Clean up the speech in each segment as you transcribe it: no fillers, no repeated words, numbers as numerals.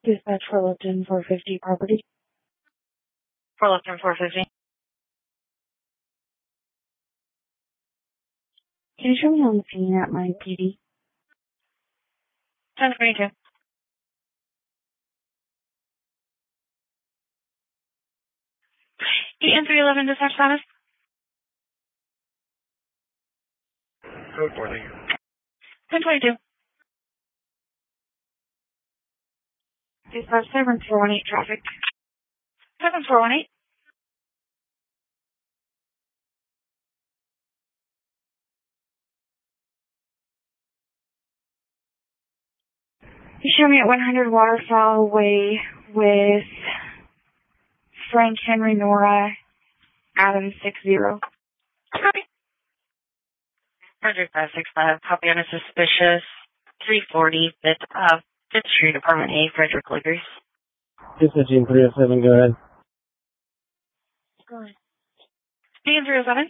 Dispatch for Lipton 450 property. For Lipton 450. Can you show me on the scene at my PD? 1022. EN 311 dispatch status. Code 40. 1022. Dispatch 7418 traffic. 7418. You show me at 100 Waterfowl Way with Frank Henry Nora Adam 60. Copy. Roger 565. Copy on a suspicious 340 Fifth Street, Apartment A, Frederick Lakers. Dispatching 307, go ahead. Go ahead. EN 307.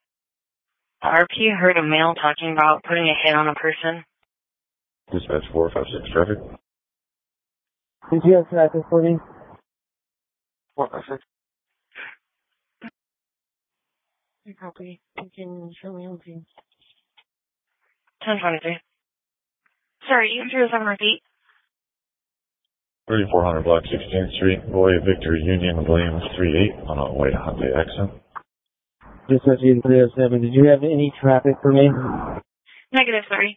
RP heard a male talking about putting a hit on a person. Dispatch 456 traffic. Did you have traffic for me? 456. Copy. You can show me on scene. 1023. Sorry, EN 307 repeat. 3400 Block 16th Street, Boy Victory Union Williams 38 on a way to Hyundai Accent. Dispatching 307, did you have any traffic for me? Negative, sorry.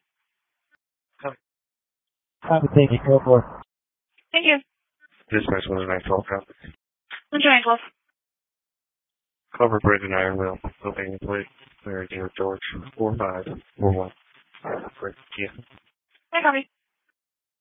Copy, thank you, go for it. Thank you. Dispatch 1912 traffic. 1912. Cover Bridge and Iron Wheel, Pennsylvania plate, Mary George 4541. Great, yeah. I copy.